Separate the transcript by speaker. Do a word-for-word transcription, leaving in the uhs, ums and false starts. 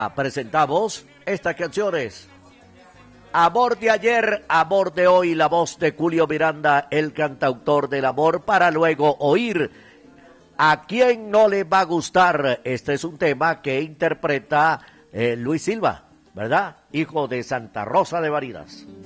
Speaker 1: presentamos estas canciones. Amor de ayer, amor de hoy, la voz de Julio Miranda, el cantautor del amor, para luego oír A quién no le va a gustar. Este es un tema que interpreta eh, Luis Silva, ¿verdad? Hijo de Santa Rosa de Barinas.